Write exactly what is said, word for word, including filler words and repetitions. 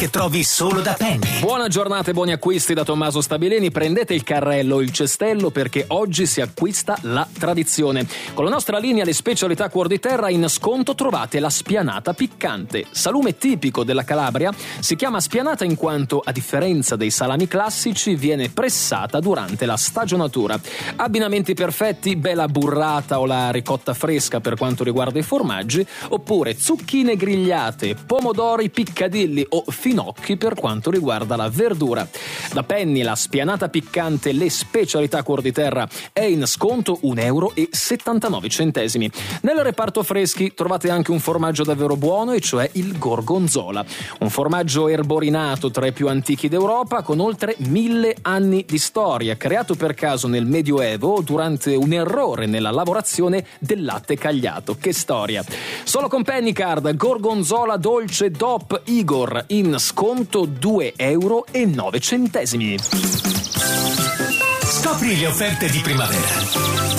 che trovi solo da Penny. Buona giornata e buoni acquisti da Tommaso Stabilini. Prendete il carrello o il cestello perché oggi si acquista la tradizione. Con la nostra linea Le specialità Cuor di Terra in sconto trovate la spianata piccante. Salume tipico della Calabria, si chiama spianata in quanto, a differenza dei salami classici, viene pressata durante la stagionatura. Abbinamenti perfetti, bella burrata o la ricotta fresca per quanto riguarda i formaggi, oppure zucchine grigliate, pomodori piccadilli o finocchi per quanto riguarda la verdura. Da Penny la spianata piccante Le specialità Cuor di Terra è in sconto un euro e settantanove centesimi. Nel reparto freschi trovate anche un formaggio davvero buono, e cioè il gorgonzola, un formaggio erborinato tra i più antichi d'Europa con oltre mille anni di storia, creato per caso nel Medioevo durante un errore nella lavorazione del latte cagliato. Che storia! Solo con Pennycard gorgonzola dolce D O P Igor in sconto due euro e nove centesimi. Scopri le offerte di primavera.